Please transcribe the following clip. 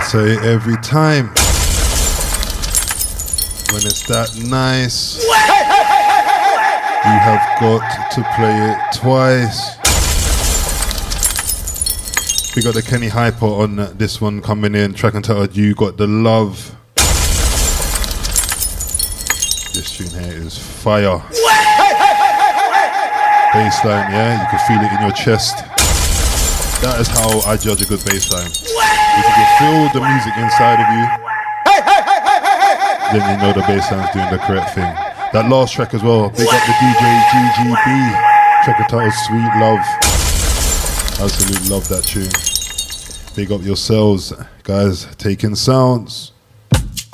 say every time when it's that nice, you have got to play it twice. We got the Kenny Hyper on this one coming in, track entitled You Got the Love. This tune here is fire. Bassline, yeah, you can feel it in your chest. That is how I judge a good bassline. If you can feel the music inside of you, then you know the bassline's doing the correct thing. That last track as well, big up the DJ GGB, track entitled Sweet Love. Absolutely love that tune. Big up yourselves, guys, taking sounds.